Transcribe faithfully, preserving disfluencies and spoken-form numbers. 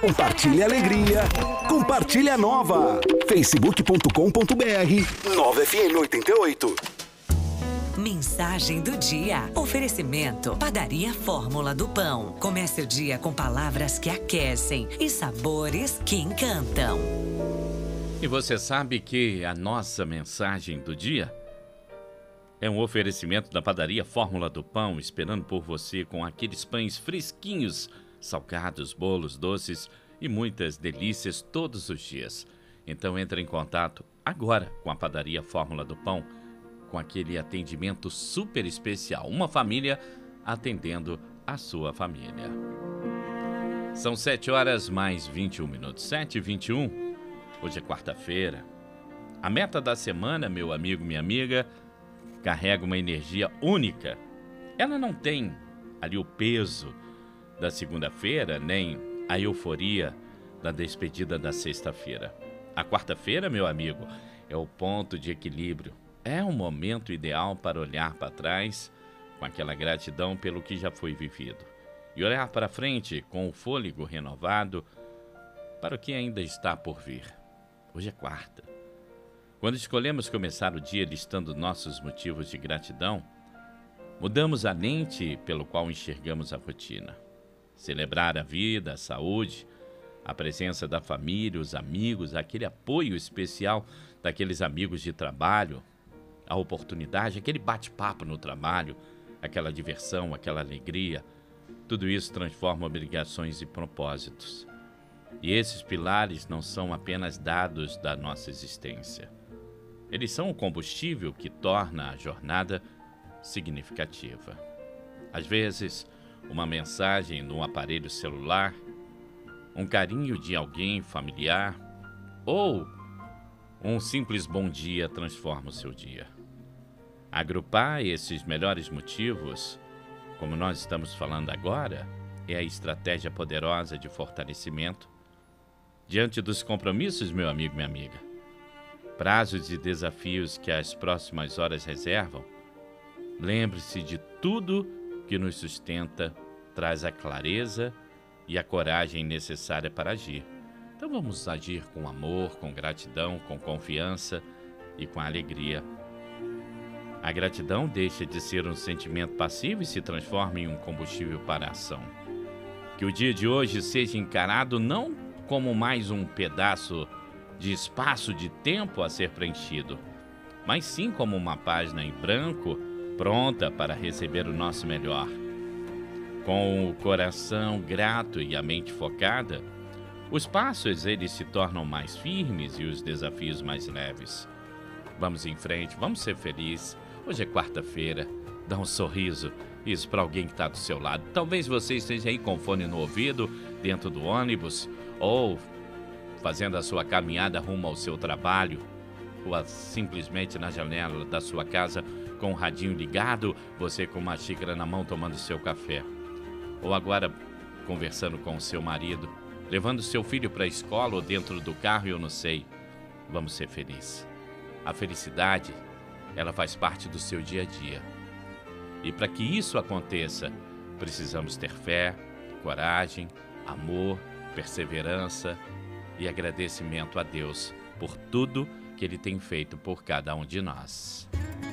Compartilhe a alegria. Compartilhe a nova. facebook ponto com ponto br nova F M oitenta e oito. Mensagem do dia. Oferecimento Padaria Fórmula do Pão. Comece o dia com palavras que aquecem e sabores que encantam. E você sabe que a nossa mensagem do dia é um oferecimento da Padaria Fórmula do Pão, esperando por você com aqueles pães fresquinhos, salgados, bolos, doces e muitas delícias todos os dias. Então entre em contato agora com a Padaria Fórmula do Pão, com aquele atendimento super especial, uma família atendendo a sua família. São sete horas mais vinte e um minutos, sete e vinte e um. Hoje é quarta-feira. A meta da semana, meu amigo, minha amiga, carrega uma energia única. Ela não tem ali o peso da segunda-feira, nem a euforia da despedida da sexta-feira. A quarta-feira, meu amigo, é o ponto de equilíbrio. É um momento ideal para olhar para trás com aquela gratidão pelo que já foi vivido e olhar para frente com o fôlego renovado para o que ainda está por vir. Hoje é quarta. Quando escolhemos começar o dia listando nossos motivos de gratidão, mudamos a lente pelo qual enxergamos a rotina. Celebrar a vida, a saúde, a presença da família, os amigos, aquele apoio especial daqueles amigos de trabalho, a oportunidade, aquele bate-papo no trabalho, aquela diversão, aquela alegria, tudo isso transforma obrigações e propósitos. E esses pilares não são apenas dados da nossa existência. Eles são o combustível que torna a jornada significativa. Às vezes, uma mensagem no aparelho celular, um carinho de alguém familiar ou um simples bom dia transforma o seu dia. Agrupar esses melhores motivos, como nós estamos falando agora, é a estratégia poderosa de fortalecimento diante dos compromissos, meu amigo, minha amiga. Prazos e desafios que as próximas horas reservam. Lembre-se de tudo que nos sustenta, traz a clareza e a coragem necessária para agir. Então vamos agir com amor, com gratidão, com confiança e com alegria. A gratidão deixa de ser um sentimento passivo e se transforma em um combustível para a ação. Que o dia de hoje seja encarado não como mais um pedaço de espaço de tempo a ser preenchido, mas sim como uma página em branco pronta para receber o nosso melhor. Com o coração grato e a mente focada, os passos eles se tornam mais firmes e os desafios mais leves. Vamos em frente, vamos ser felizes. Hoje é quarta-feira, dá um sorriso, isso para alguém que está do seu lado. Talvez você esteja aí com fone no ouvido, dentro do ônibus, ou fazendo a sua caminhada rumo ao seu trabalho, ou simplesmente na janela da sua casa com o radinho ligado, você com uma xícara na mão tomando seu café. Ou agora conversando com o seu marido, levando seu filho para a escola ou dentro do carro, eu não sei. Vamos ser felizes. A felicidade, ela faz parte do seu dia a dia. E para que isso aconteça, precisamos ter fé, coragem, amor, perseverança e agradecimento a Deus por tudo que Ele tem feito por cada um de nós.